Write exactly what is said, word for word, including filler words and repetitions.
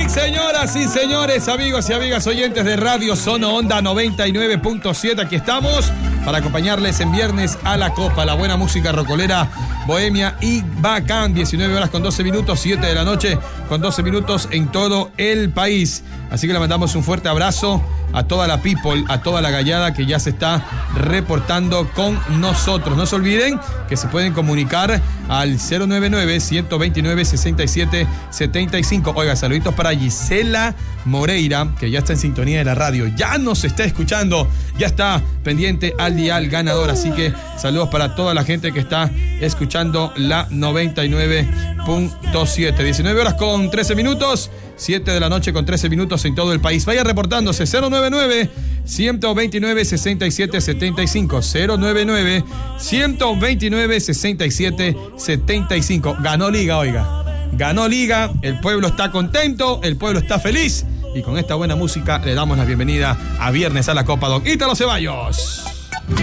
Señoras y señores, amigos y amigas oyentes de Radio Zona Onda noventa y nueve punto siete, aquí estamos para acompañarles en Viernes a la Copa, la buena música rocolera, bohemia y bacán. diecinueve horas con doce minutos, siete de la noche con doce minutos en todo el país. Así que le mandamos un fuerte abrazo a toda la people, a toda la gallada que ya se está reportando con nosotros. No se olviden que se pueden comunicar al cero nueve nueve, ciento veintinueve, sesenta y siete setenta y cinco. Oiga, saluditos para Gisela Moreira, que ya está en sintonía de la radio, ya nos está escuchando, ya está pendiente al dial ganador. Así que saludos para toda la gente que está escuchando la noventa y nueve punto siete. diecinueve horas con trece minutos, siete de la noche con trece minutos en todo el país. Vaya reportándose cero nueve nueve, ciento veintinueve, sesenta y siete setenta y cinco, cero nueve nueve, ciento veintinueve, sesenta y siete setenta y cinco. Ganó Liga, oiga. Ganó Liga, el pueblo está contento, el pueblo está feliz. Y con esta buena música le damos la bienvenida a Viernes a la Copa, don Ítalo Ceballos.